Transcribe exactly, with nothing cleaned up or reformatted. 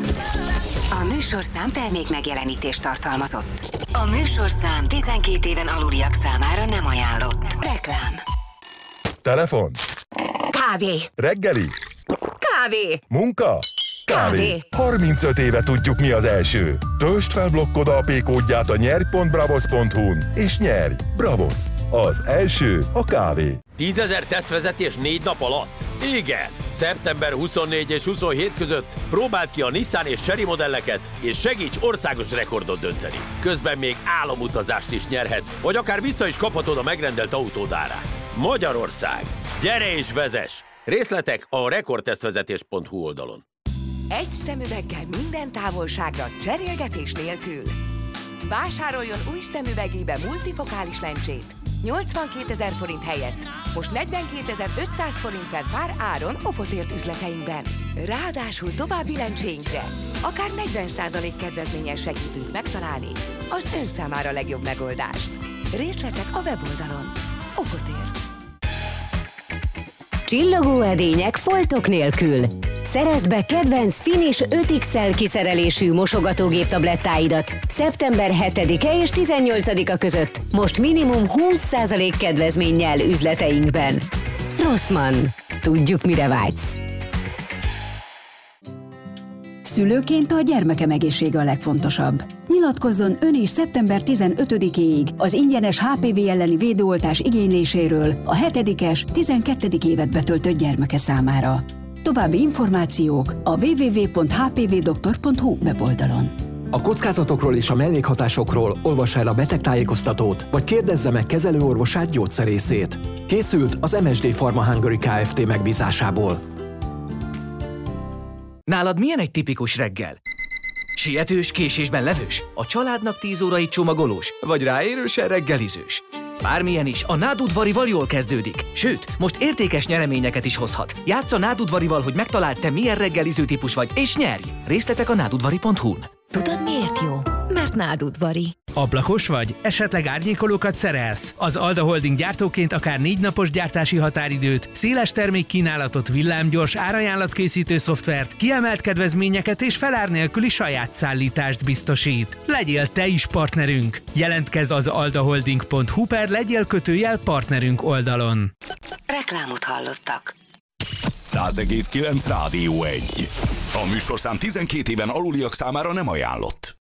A műsorszám termék megjelenítést tartalmazott. A műsorszám tizenkét éven aluliak számára nem ajánlott. Reklám. Telefon. Kávé. Reggeli. Kávé. Munka. Kávé. harmincöt éve tudjuk, mi az első. Töltsd fel blokkod á pé kódját a nyerj pont bravos pont hu-n és nyerj! Bravos! Az első a kávé. tízezer tesztvezetés négy nap alatt? Igen! szeptember huszonnégy és huszonhét között próbáld ki a Nissan és Chery modelleket, és segíts országos rekordot dönteni. Közben még álomutazást is nyerhetsz, vagy akár vissza is kaphatod a megrendelt autód árát. Magyarország! Gyere és vezess! Részletek a rekordtesztvezetés pont hu oldalon. Egy szemüveggel minden távolságra, cserélgetés nélkül. Vásároljon új szemüvegébe multifokális lencsét. nyolcvankétezer forint helyett most negyvenkétezer-ötszáz forint per pár áron Ofotért üzleteinkben. Ráadásul további lencséinkre akár negyven százalék kedvezménnyel segítünk megtalálni az ön számára legjobb megoldást. Részletek a weboldalon. Ofotért. Csillogó edények foltok nélkül. Szerezd be kedvenc Finish öt iksz el kiszerelésű mosogatógép tablettáidat szeptember hetedike és tizennyolcadika között most minimum húsz százalék kedvezménnyel üzleteinkben. Rossmann. Tudjuk, mire vágysz. Szülőként a gyermekem egészsége a legfontosabb. Nyilatkozzon ön is szeptember tizenötödikéig az ingyenes há pé vé elleni védőoltás igényléséről a hetedikes, tizenkettedik évet betöltött gyermeke számára. További információk a double-u double-u double-u pont h p v doktor pont hu weboldalon. A kockázatokról és a mellékhatásokról olvassa el a betegtájékoztatót, vagy kérdezze meg kezelőorvosát, gyógyszerészét. Készült az em es dé Pharma Hungary Kft. Megbízásából. Nálad milyen egy tipikus reggel? Sietős, késésben levős? A családnak tíz órai csomagolós? Vagy ráérősen reggelizős? Bármilyen is, a Nádudvarival jól kezdődik. Sőt, most értékes nyereményeket is hozhat. Játsz a Nádudvarival, hogy megtaláld, te milyen reggeliző típus vagy, és nyerj! Részletek a nádudvari pont hu-n. Tudod, miért jó? Mert Nádudvari. Ablakos vagy? Esetleg árnyékolókat szerelsz? Az Alda Holding gyártóként akár négy napos gyártási határidőt, széles termékkínálatot, villámgyors árajánlatkészítő szoftvert, kiemelt kedvezményeket és felár nélküli saját szállítást biztosít. Legyél te is partnerünk! Jelentkezz az aldaholding pont hu per legyél kötőjel partnerünk oldalon. Reklámot hallottak. száz egész kilenc Rádió egy. A műsorszám tizenkét éven aluliak számára nem ajánlott.